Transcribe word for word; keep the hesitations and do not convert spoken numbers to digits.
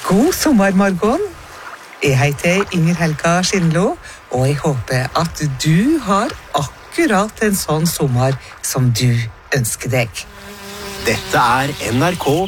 God sommer, Margon. Jeg heter Inger Helga Skindlo, og jeg håper at du har akkurat en sånn sommer som du ønsker deg. Dette er N R K